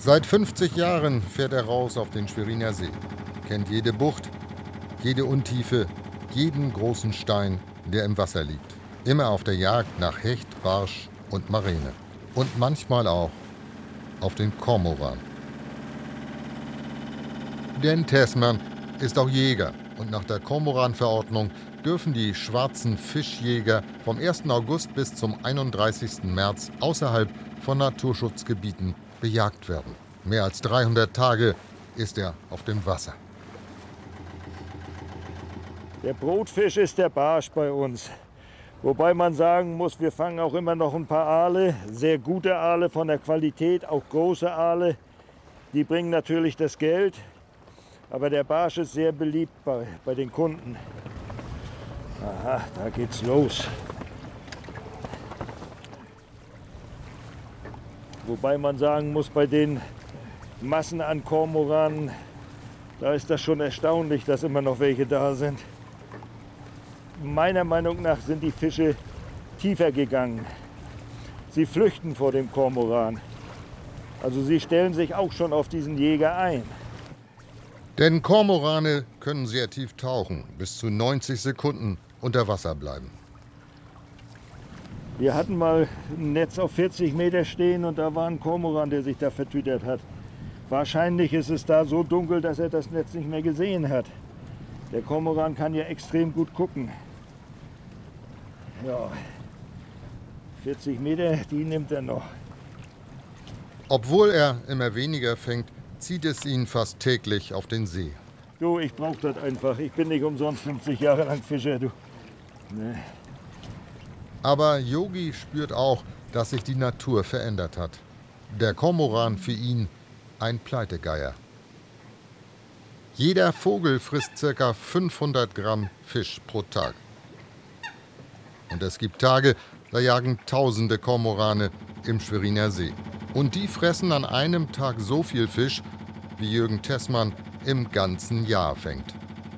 Seit 50 Jahren fährt er raus auf den Schweriner See, kennt jede Bucht, jede Untiefe, jeden großen Stein, der im Wasser liegt. Immer auf der Jagd nach Hecht, Barsch und Maräne. Und manchmal auch auf den Kormoran. Denn Tesman ist auch Jäger und nach der Kormoran-Verordnung dürfen die schwarzen Fischjäger vom 1. August bis zum 31. März außerhalb von Naturschutzgebieten bejagt werden. Mehr als 300 Tage ist er auf dem Wasser. Der Brotfisch ist der Barsch bei uns. Wobei man sagen muss, wir fangen auch immer noch ein paar Aale, sehr gute Aale von der Qualität, auch große Aale. Die bringen natürlich das Geld, aber der Barsch ist sehr beliebt bei den Kunden. Aha, da geht's los. Wobei man sagen muss, bei den Massen an Kormoranen, da ist das schon erstaunlich, dass immer noch welche da sind. Meiner Meinung nach sind die Fische tiefer gegangen. Sie flüchten vor dem Kormoran. Also sie stellen sich auch schon auf diesen Jäger ein. Denn Kormorane können sehr tief tauchen, bis zu 90 Sekunden unter Wasser bleiben. Wir hatten mal ein Netz auf 40 Meter stehen und da war ein Kormoran, der sich da vertütert hat. Wahrscheinlich ist es da so dunkel, dass er das Netz nicht mehr gesehen hat. Der Kormoran kann ja extrem gut gucken. Ja, 40 Meter, die nimmt er noch. Obwohl er immer weniger fängt, zieht es ihn fast täglich auf den See. Du, ich brauch das einfach. Ich bin nicht umsonst 50 Jahre lang Fischer, du. Nee. Aber Yogi spürt auch, dass sich die Natur verändert hat. Der Kormoran für ihn ein Pleitegeier. Jeder Vogel frisst ca. 500 Gramm Fisch pro Tag. Und es gibt Tage, da jagen tausende Kormorane im Schweriner See. Und die fressen an einem Tag so viel Fisch, wie Jürgen Tesman im ganzen Jahr fängt.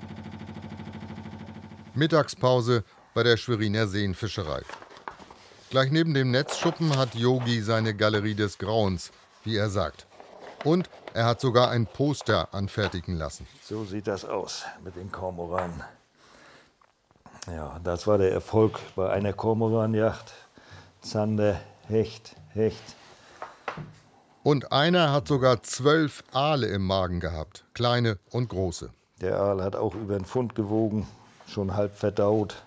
Mittagspause bei der Schweriner Seenfischerei. Gleich neben dem Netzschuppen hat Yogi seine Galerie des Grauens, wie er sagt. Und er hat sogar ein Poster anfertigen lassen. So sieht das aus mit den Kormoranen. Ja, das war der Erfolg bei einer Kormoranjacht. Zander, Hecht, Hecht. Und einer hat sogar 12 Aale im Magen gehabt, kleine und große. Der Aal hat auch über 1 Pfund gewogen, schon halb verdaut.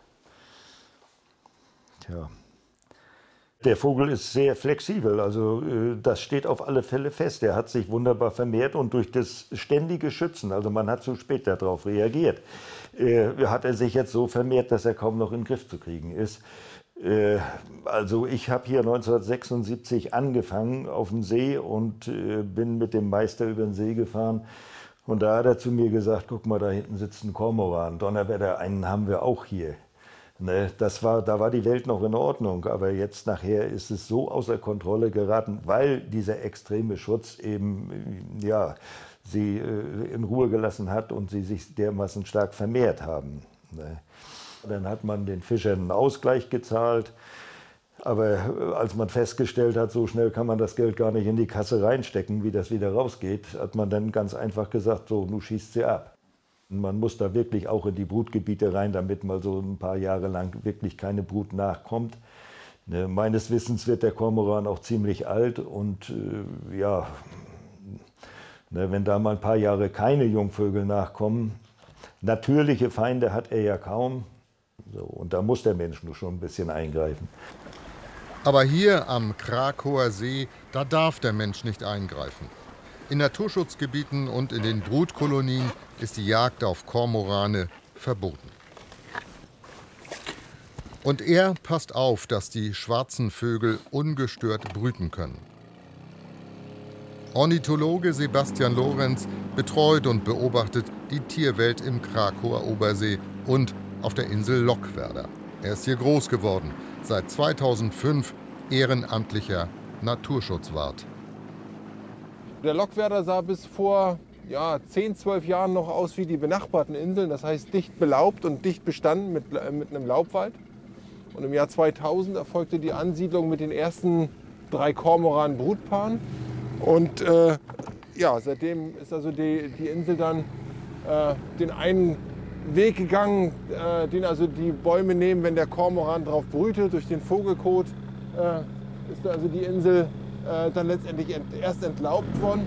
Tja. Der Vogel ist sehr flexibel, also das steht auf alle Fälle fest. Er hat sich wunderbar vermehrt und durch das ständige Schützen, also man hat zu spät darauf reagiert, hat er sich jetzt so vermehrt, dass er kaum noch in den Griff zu kriegen ist. Also ich habe hier 1976 angefangen auf dem See und bin mit dem Meister über den See gefahren. Und da hat er zu mir gesagt, guck mal, da hinten sitzt ein Kormoran, Donnerwetter, einen haben wir auch hier. Ne, da war die Welt noch in Ordnung, aber jetzt nachher ist es so außer Kontrolle geraten, weil dieser extreme Schutz eben ja, sie in Ruhe gelassen hat und sie sich dermaßen stark vermehrt haben. Ne. Dann hat man den Fischern einen Ausgleich gezahlt, aber als man festgestellt hat, so schnell kann man das Geld gar nicht in die Kasse reinstecken, wie das wieder rausgeht, hat man dann ganz einfach gesagt, so, nun schießt sie ab. Man muss da wirklich auch in die Brutgebiete rein, damit mal so ein paar Jahre lang wirklich keine Brut nachkommt. Ne, meines Wissens wird der Kormoran auch ziemlich alt und ja, ne, wenn da mal ein paar Jahre keine Jungvögel nachkommen, natürliche Feinde hat er ja kaum. So, und da muss der Mensch nur schon ein bisschen eingreifen. Aber hier am Krakower See, da darf der Mensch nicht eingreifen. In Naturschutzgebieten und in den Brutkolonien ist die Jagd auf Kormorane verboten. Und er passt auf, dass die schwarzen Vögel ungestört brüten können. Ornithologe Sebastian Lorenz betreut und beobachtet die Tierwelt im Krakower Obersee und auf der Insel Lockwerder. Er ist hier groß geworden, seit 2005 ehrenamtlicher Naturschutzwart. Der Lockwerder sah bis vor 10, 12 Jahren noch aus wie die benachbarten Inseln, das heißt dicht belaubt und dicht bestanden mit einem Laubwald. Und im Jahr 2000 erfolgte die Ansiedlung mit den ersten 3 Kormoran-Brutpaaren. Und ja, seitdem ist also die Insel dann den einen Weg gegangen, den also die Bäume nehmen, wenn der Kormoran drauf brütet. Durch den Vogelkot ist also die Insel dann letztendlich erst entlaubt worden.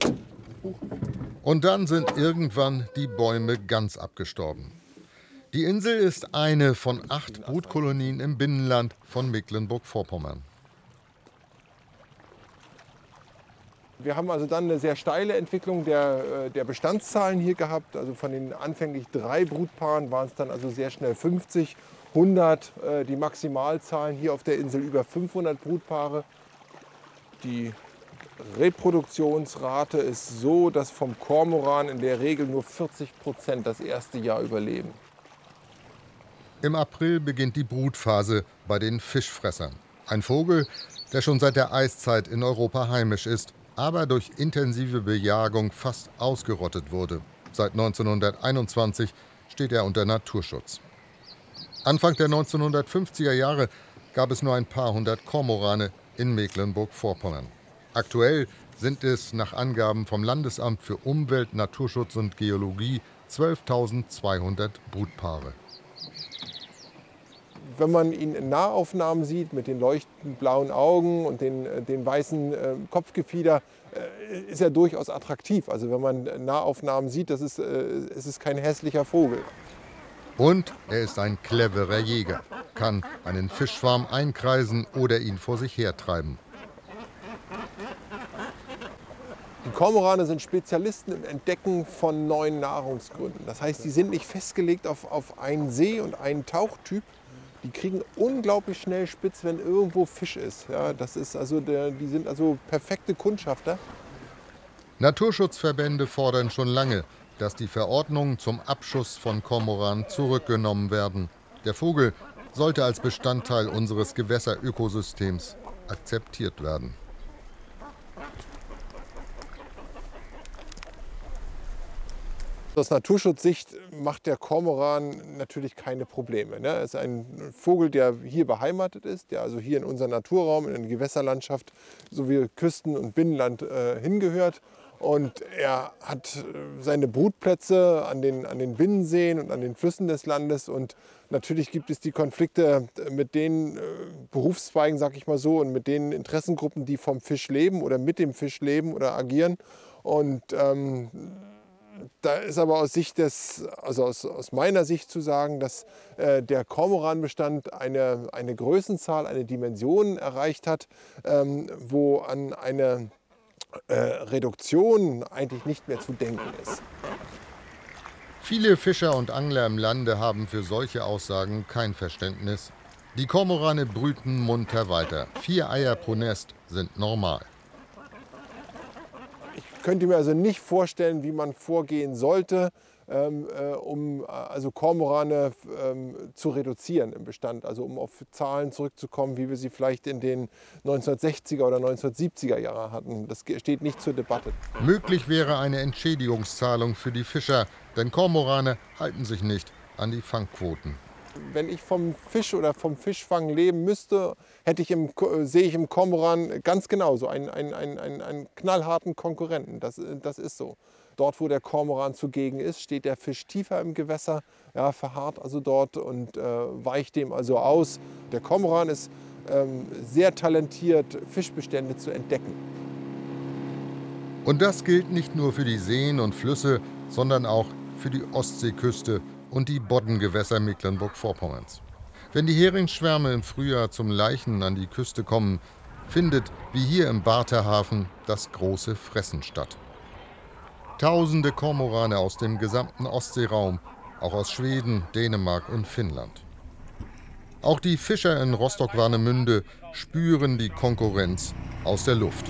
Und dann sind irgendwann die Bäume ganz abgestorben. Die Insel ist eine von 8 Brutkolonien im Binnenland von Mecklenburg-Vorpommern. Wir haben also dann eine sehr steile Entwicklung der Bestandszahlen hier gehabt. Also von den anfänglich 3 Brutpaaren waren es dann also sehr schnell 50, 100. Die Maximalzahlen hier auf der Insel über 500 Brutpaare. Die Reproduktionsrate ist so, dass vom Kormoran in der Regel nur 40% das erste Jahr überleben. Im April beginnt die Brutphase bei den Fischfressern. Ein Vogel, der schon seit der Eiszeit in Europa heimisch ist, aber durch intensive Bejagung fast ausgerottet wurde. Seit 1921 steht er unter Naturschutz. Anfang der 1950er Jahre gab es nur ein paar hundert Kormorane in Mecklenburg-Vorpommern. Aktuell sind es nach Angaben vom Landesamt für Umwelt, Naturschutz und Geologie 12.200 Brutpaare. Wenn man ihn in Nahaufnahmen sieht, mit den leuchtend blauen Augen und den weißen Kopfgefieder, ist er durchaus attraktiv. Also wenn man Nahaufnahmen sieht, es ist kein hässlicher Vogel. Und er ist ein cleverer Jäger, kann einen Fischschwarm einkreisen oder ihn vor sich hertreiben. Die Kormorane sind Spezialisten im Entdecken von neuen Nahrungsgründen. Das heißt, sie sind nicht festgelegt auf einen See- und einen Tauchtyp. Die kriegen unglaublich schnell spitz, wenn irgendwo Fisch ist. Ja, das ist also die sind also perfekte Kundschafter. Naturschutzverbände fordern schon lange, dass die Verordnungen zum Abschuss von Kormoran zurückgenommen werden. Der Vogel sollte als Bestandteil unseres Gewässerökosystems akzeptiert werden. Aus Naturschutzsicht macht der Kormoran natürlich keine Probleme. Er ist ein Vogel, der hier beheimatet ist, der also hier in unseren Naturraum, in der Gewässerlandschaft sowie Küsten- und Binnenland hingehört. Und er hat seine Brutplätze an den Binnenseen und an den Flüssen des Landes. Und natürlich gibt es die Konflikte mit den Berufszweigen, sag ich mal so, und mit den Interessengruppen, die vom Fisch leben oder mit dem Fisch leben oder agieren. Und da ist aber aus meiner Sicht zu sagen, dass der Kormoranbestand eine Größenzahl, eine Dimension erreicht hat, wo an eine Reduktion eigentlich nicht mehr zu denken ist. Viele Fischer und Angler im Lande haben für solche Aussagen kein Verständnis. Die Kormorane brüten munter weiter. 4 Eier pro Nest sind normal. Ich könnte mir also nicht vorstellen, wie man vorgehen sollte, um also Kormorane zu reduzieren im Bestand, also um auf Zahlen zurückzukommen, wie wir sie vielleicht in den 1960er oder 1970er Jahren hatten. Das steht nicht zur Debatte. Möglich wäre eine Entschädigungszahlung für die Fischer, denn Kormorane halten sich nicht an die Fangquoten. Wenn ich vom Fisch oder vom Fischfang leben müsste, sehe ich im Kormoran ganz genauso einen knallharten Konkurrenten. Das ist so. Dort, wo der Kormoran zugegen ist, steht der Fisch tiefer im Gewässer, ja, verharrt also dort und weicht dem also aus. Der Kormoran ist sehr talentiert, Fischbestände zu entdecken. Und das gilt nicht nur für die Seen und Flüsse, sondern auch für die Ostseeküste und die Boddengewässer Mecklenburg-Vorpommerns. Wenn die Heringsschwärme im Frühjahr zum Laichen an die Küste kommen, findet, wie hier im Bartherhafen, das große Fressen statt. Tausende Kormorane aus dem gesamten Ostseeraum, auch aus Schweden, Dänemark und Finnland. Auch die Fischer in Rostock-Warnemünde spüren die Konkurrenz aus der Luft.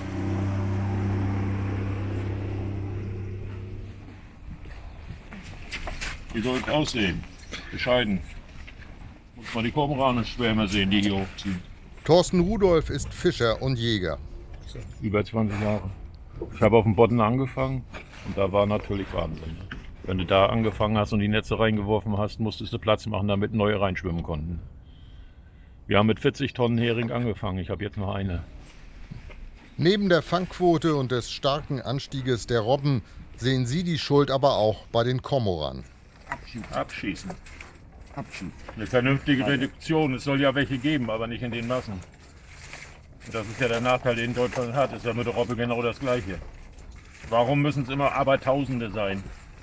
Wie soll es aussehen? Bescheiden. Muss man die Kormoranenschwärme sehen, die hier hochziehen. Thorsten Rudolph ist Fischer und Jäger. Über 20 Jahre. Ich habe auf dem Bodden angefangen und da war natürlich Wahnsinn. Wenn du da angefangen hast und die Netze reingeworfen hast, musstest du Platz machen, damit neue reinschwimmen konnten. Wir haben mit 40 Tonnen Hering angefangen, ich habe jetzt noch eine. Neben der Fangquote und des starken Anstieges der Robben sehen sie die Schuld aber auch bei den Kormoranen. Abschießen. Eine vernünftige Reduktion. Es soll ja welche geben, aber nicht in den Massen. Und das ist ja der Nachteil, den Deutschland hat. Ist ja mit der Robbe genau das Gleiche. Warum müssen es immer Abertausende sein?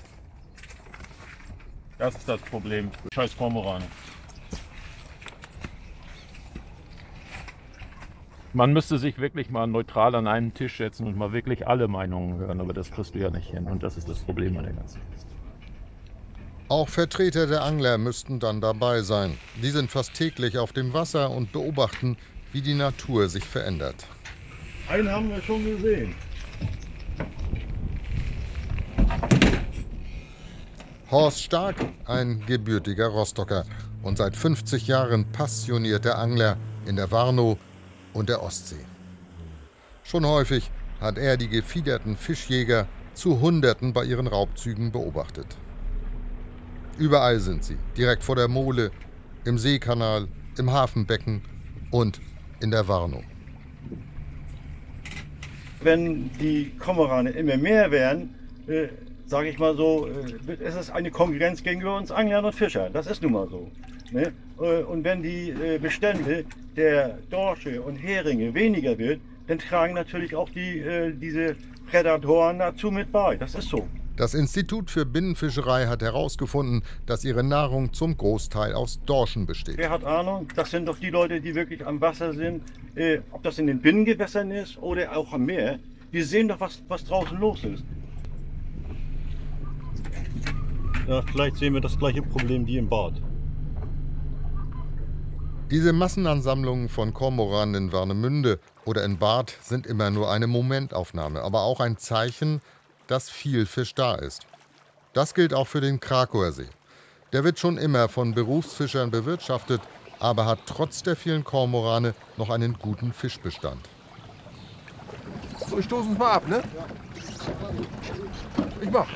Das ist das Problem. Scheiß Kormorane. Man müsste sich wirklich mal neutral an einen Tisch setzen und mal wirklich alle Meinungen hören, aber das kriegst du ja nicht hin. Und das ist das Problem an der ganzen Kiste. Auch Vertreter der Angler müssten dann dabei sein. Die sind fast täglich auf dem Wasser und beobachten, wie die Natur sich verändert. Einen haben wir schon gesehen. Horst Stark, ein gebürtiger Rostocker und seit 50 Jahren passionierter Angler in der Warnow und der Ostsee. Schon häufig hat er die gefiederten Fischjäger zu Hunderten bei ihren Raubzügen beobachtet. Überall sind sie, direkt vor der Mole, im Seekanal, im Hafenbecken und in der Warnow. Wenn die Kormorane immer mehr werden, sage ich mal so, ist es eine Konkurrenz gegenüber uns Anglern und Fischern. Das ist nun mal so. Ne? Und wenn die Bestände der Dorsche und Heringe weniger wird, dann tragen natürlich auch diese Prädatoren dazu mit bei. Das ist so. Das Institut für Binnenfischerei hat herausgefunden, dass ihre Nahrung zum Großteil aus Dorschen besteht. Wer hat Ahnung? Das sind doch die Leute, die wirklich am Wasser sind. Ob das in den Binnengewässern ist oder auch am Meer. Wir sehen doch, was draußen los ist. Ja, vielleicht sehen wir das gleiche Problem wie im Bad. Diese Massenansammlungen von Kormoranen in Warnemünde oder in Barth sind immer nur eine Momentaufnahme, aber auch ein Zeichen, dass viel Fisch da ist. Das gilt auch für den Krakower See. Der wird schon immer von Berufsfischern bewirtschaftet, aber hat trotz der vielen Kormorane noch einen guten Fischbestand. So, ich stoße uns mal ab, ne? Ich mach.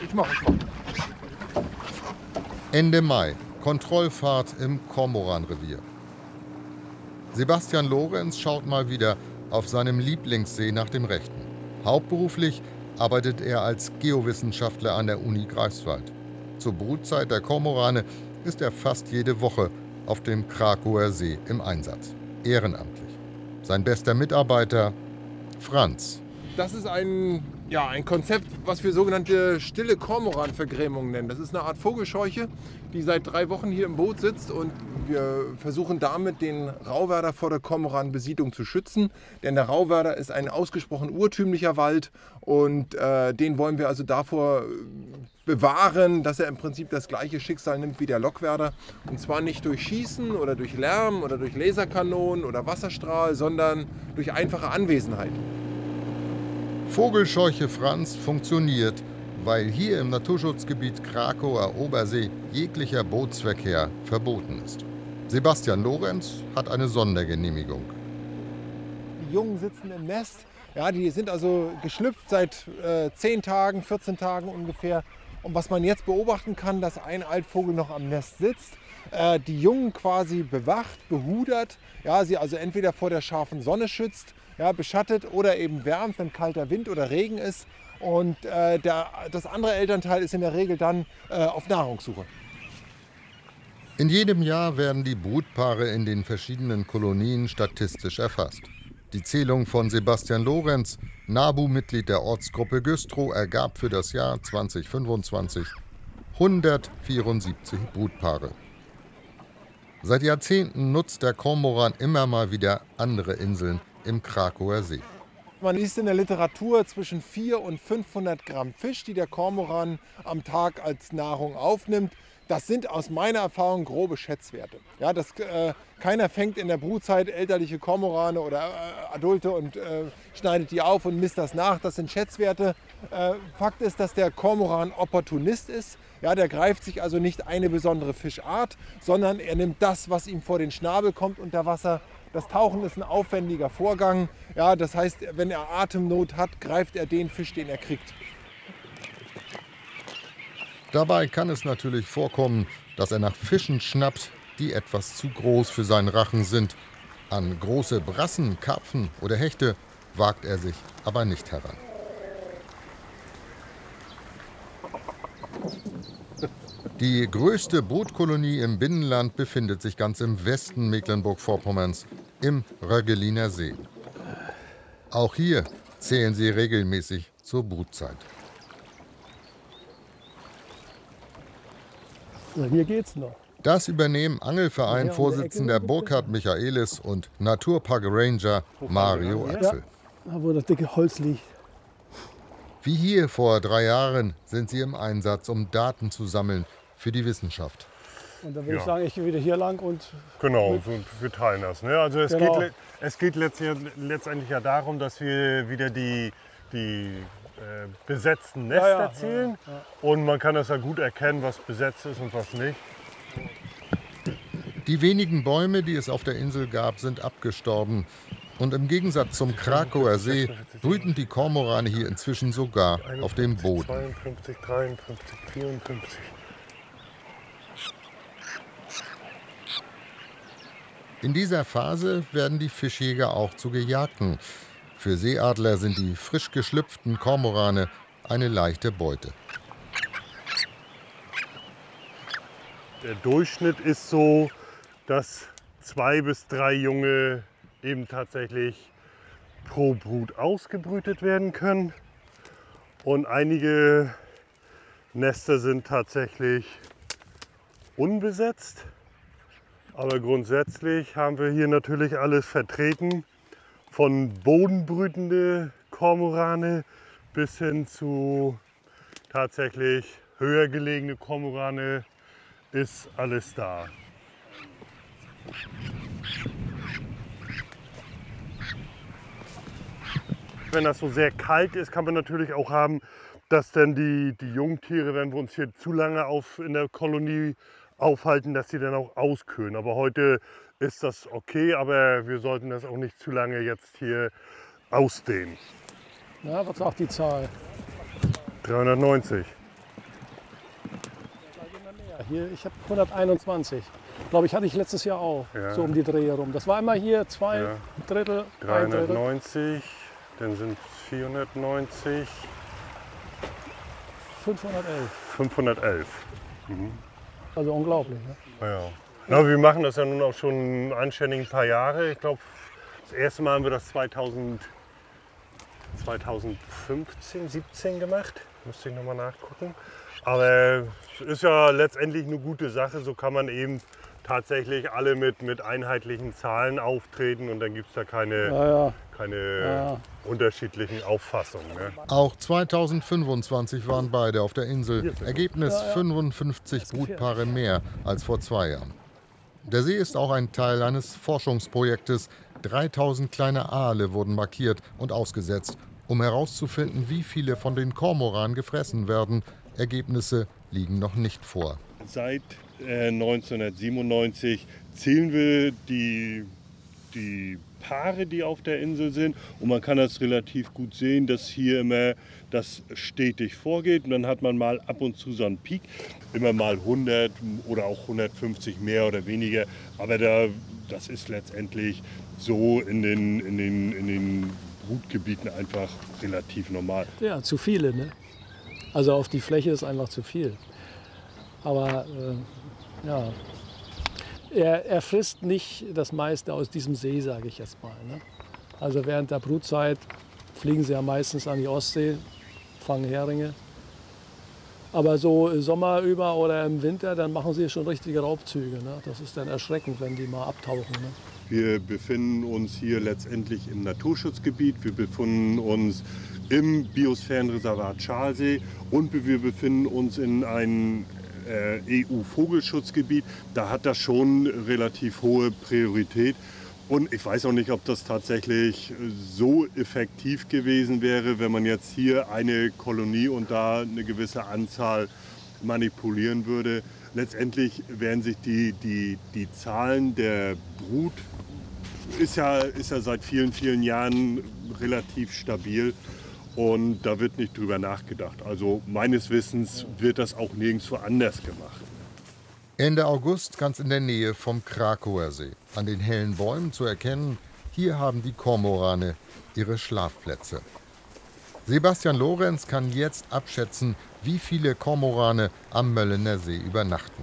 Ende Mai, Kontrollfahrt im Kormoranrevier. Sebastian Lorenz schaut mal wieder auf seinem Lieblingssee nach dem Rechten. Hauptberuflich arbeitet er als Geowissenschaftler an der Uni Greifswald. Zur Brutzeit der Kormorane ist er fast jede Woche auf dem Krakower See im Einsatz, ehrenamtlich. Sein bester Mitarbeiter Franz. Das ist ein Konzept, was wir sogenannte stille Kormoranvergrämung nennen. Das ist eine Art Vogelscheuche, die seit 3 Wochen hier im Boot sitzt und wir versuchen damit den Rauwerder vor der Kormoranbesiedlung zu schützen. Denn der Rauwerder ist ein ausgesprochen urtümlicher Wald und den wollen wir also davor bewahren, dass er im Prinzip das gleiche Schicksal nimmt wie der Lockwerder. Und zwar nicht durch Schießen oder durch Lärm oder durch Laserkanonen oder Wasserstrahl, sondern durch einfache Anwesenheit. Vogelscheuche Franz funktioniert, weil hier im Naturschutzgebiet Krakower Obersee jeglicher Bootsverkehr verboten ist. Sebastian Lorenz hat eine Sondergenehmigung. Die Jungen sitzen im Nest. Ja, die sind also geschlüpft seit 10 Tagen, 14 Tagen ungefähr. Und was man jetzt beobachten kann, dass ein Altvogel noch am Nest sitzt, die Jungen quasi bewacht, behudert, ja, sie also entweder vor der scharfen Sonne schützt, ja, beschattet oder eben wärmt, wenn kalter Wind oder Regen ist. Und das andere Elternteil ist in der Regel dann auf Nahrungssuche. In jedem Jahr werden die Brutpaare in den verschiedenen Kolonien statistisch erfasst. Die Zählung von Sebastian Lorenz, NABU-Mitglied der Ortsgruppe Güstrow, ergab für das Jahr 2025 174 Brutpaare. Seit Jahrzehnten nutzt der Kormoran immer mal wieder andere Inseln im Krakower See. Man liest in der Literatur zwischen 400 und 500 Gramm Fisch, die der Kormoran am Tag als Nahrung aufnimmt. Das sind aus meiner Erfahrung grobe Schätzwerte. Ja, keiner fängt in der Brutzeit elterliche Kormorane oder Adulte und schneidet die auf und misst das nach. Das sind Schätzwerte. Fakt ist, dass der Kormoran Opportunist ist. Ja, der greift sich also nicht eine besondere Fischart, sondern er nimmt das, was ihm vor den Schnabel kommt unter Wasser. Das Tauchen ist ein aufwendiger Vorgang. Ja, das heißt, wenn er Atemnot hat, greift er den Fisch, den er kriegt. Dabei kann es natürlich vorkommen, dass er nach Fischen schnappt, die etwas zu groß für seinen Rachen sind. An große Brassen, Karpfen oder Hechte wagt er sich aber nicht heran. Die größte Brutkolonie im Binnenland befindet sich ganz im Westen Mecklenburg-Vorpommerns, im Röggeliner See. Auch hier zählen sie regelmäßig zur Brutzeit. So, hier geht's noch. Das übernehmen Angelverein-Vorsitzender Burkhard Michaelis und Naturpark-Ranger Mario Axel. Da wo das dicke Holz liegt. Wie hier vor 3 Jahren sind sie im Einsatz, um Daten zu sammeln für die Wissenschaft. Und dann würde ich sagen, ich gehe wieder hier lang und... Genau, so, wir teilen das. Ne? Also Genau. es geht letztendlich ja darum, dass wir wieder die besetzten Nester zählen. Ja. Und man kann das ja gut erkennen, was besetzt ist und was nicht. Die wenigen Bäume, die es auf der Insel gab, sind abgestorben. Und im Gegensatz zum Krakower See brüten die Kormorane hier inzwischen sogar auf dem Boden. 52, 53, 54. In dieser Phase werden die Fischjäger auch zu Gejagten. Für Seeadler sind die frisch geschlüpften Kormorane eine leichte Beute. Der Durchschnitt ist so, dass 2 bis 3 Junge eben tatsächlich pro Brut ausgebrütet werden können. Und einige Nester sind tatsächlich unbesetzt. Aber grundsätzlich haben wir hier natürlich alles vertreten, von bodenbrütende Kormorane bis hin zu tatsächlich höher gelegene Kormorane, ist alles da. Wenn das so sehr kalt ist, kann man natürlich auch haben, dass dann die Jungtiere, wenn wir uns hier zu lange in der Kolonie aufhalten, dass sie dann auch auskühlen. Aber heute ist das okay, aber wir sollten das auch nicht zu lange jetzt hier ausdehnen. Ja, was sagt die Zahl? 390. Ja, hier, ich habe 121. Glaube ich, hatte ich letztes Jahr auch, Ja. so um die Dreh herum. Das war immer hier 2 Ja. Drittel, 1 Drittel. 390, dann sind 490, 511. 511. Also unglaublich. Ne? Ja. Na, wir machen das ja nun auch schon einen anständigen paar Jahre. Ich glaube, das erste Mal haben wir das 2015, 17 gemacht. Müsste ich nochmal nachgucken. Aber es ist ja letztendlich eine gute Sache. So kann man eben tatsächlich alle mit einheitlichen Zahlen auftreten und dann gibt es da keine unterschiedlichen Auffassungen. Ne? Auch 2025 waren beide auf der Insel. Ergebnis 55 Brutpaare mehr als vor 2 Jahren. Der See ist auch ein Teil eines Forschungsprojektes. 3000 kleine Aale wurden markiert und ausgesetzt, um herauszufinden, wie viele von den Kormoranen gefressen werden. Ergebnisse liegen noch nicht vor. Seit 1997 zählen wir die Paare, die auf der Insel sind. Und man kann das relativ gut sehen, dass hier immer das stetig vorgeht. Und dann hat man mal ab und zu so einen Peak, immer mal 100 oder auch 150 mehr oder weniger. Aber das ist letztendlich so in den Brutgebieten einfach relativ normal. Ja, zu viele. Ne? Also auf die Fläche ist einfach zu viel. Aber ja, er frisst nicht das meiste aus diesem See, sage ich jetzt mal. Ne? Also während der Brutzeit fliegen sie ja meistens an die Ostsee, fangen Heringe. Aber so Sommer über oder im Winter, dann machen sie schon richtige Raubzüge. Ne? Das ist dann erschreckend, wenn die mal abtauchen. Ne? Wir befinden uns hier letztendlich im Naturschutzgebiet. Wir befinden uns im Biosphärenreservat Schalsee und wir befinden uns in einem EU-Vogelschutzgebiet. Da hat das schon relativ hohe Priorität. Und ich weiß auch nicht, ob das tatsächlich so effektiv gewesen wäre, wenn man jetzt hier eine Kolonie und da eine gewisse Anzahl manipulieren würde. Letztendlich werden sich die Zahlen der Brut ist ja seit vielen, vielen Jahren relativ stabil. Und da wird nicht drüber nachgedacht. Also meines Wissens wird das auch nirgendwo anders gemacht. Ende August ganz in der Nähe vom Krakower See. An den hellen Bäumen zu erkennen, Hier haben die Kormorane ihre Schlafplätze. Sebastian Lorenz kann jetzt abschätzen, wie viele Kormorane am Möllener See übernachten.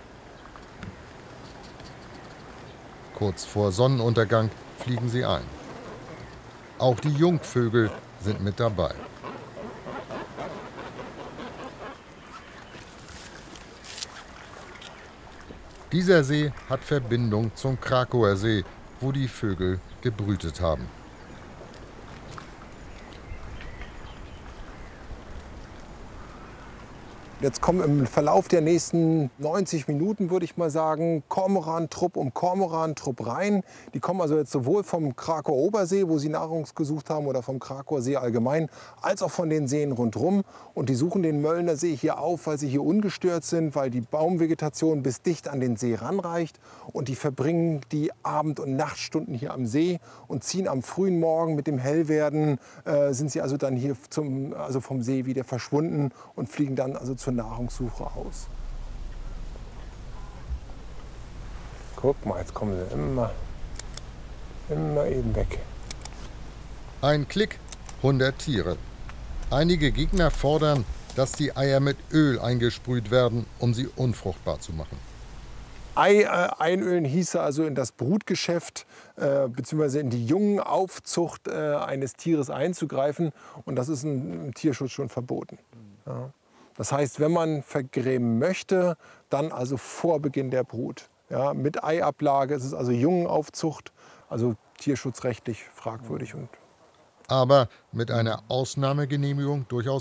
Kurz vor Sonnenuntergang fliegen sie ein. Auch die Jungvögel sind mit dabei. Dieser See hat Verbindung zum Krakower See, wo die Vögel gebrütet haben. Jetzt kommen im Verlauf der nächsten 90 Minuten, würde ich mal sagen, Kormorantrupp um Kormorantrupp rein. Die kommen also jetzt sowohl vom Krakower Obersee, wo sie Nahrung gesucht haben, oder vom Krakower See allgemein, als auch von den Seen rundherum. Und die suchen den Möllener See hier auf, weil sie hier ungestört sind, weil die Baumvegetation bis dicht an den See ranreicht. Und die verbringen die Abend- und Nachtstunden hier am See und ziehen am frühen Morgen mit dem Hellwerden, sind sie also dann hier vom See wieder verschwunden und fliegen dann also zur Nahrungssuche aus. Guck mal, jetzt kommen sie immer eben weg. Ein Klick, 100 Tiere. Einige Gegner fordern, dass die Eier mit Öl eingesprüht werden, um sie unfruchtbar zu machen. Ei einölen hieße also in das Brutgeschäft bzw. in die Jungenaufzucht eines Tieres einzugreifen. Und das ist im Tierschutz schon verboten. Ja. Das heißt, wenn man vergrämen möchte, dann also vor Beginn der Brut. Ja, mit Eiablage, es ist also Jungenaufzucht, also tierschutzrechtlich fragwürdig. Aber mit einer Ausnahmegenehmigung durchaus